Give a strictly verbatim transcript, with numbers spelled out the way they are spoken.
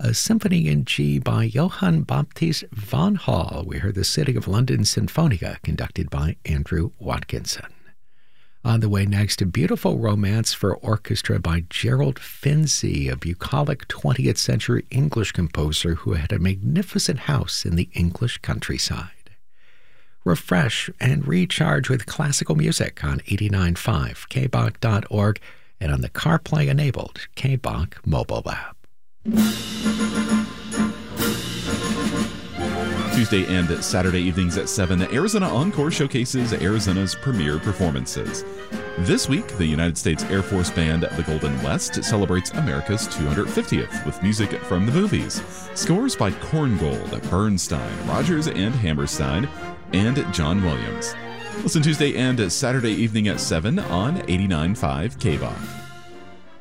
a Symphony in G by Johann Baptist von Hall. We heard the City of London Sinfonia, conducted by Andrew Watkinson. On the way next, a beautiful romance for orchestra by Gerald Finzi, a bucolic twentieth century English composer who had a magnificent house in the English countryside. Refresh and recharge with classical music on eighty-nine point five K B O C dot org and on the CarPlay-enabled K B O C mobile app. Tuesday and Saturday evenings at seven, Arizona Encore showcases Arizona's premier performances. This week, the United States Air Force Band, the Golden West, celebrates America's two hundred fiftieth with music from the movies. Scores by Korngold, Bernstein, Rodgers and Hammerstein, and John Williams. Listen Tuesday and Saturday evening at seven on eighty-nine point five K B O C.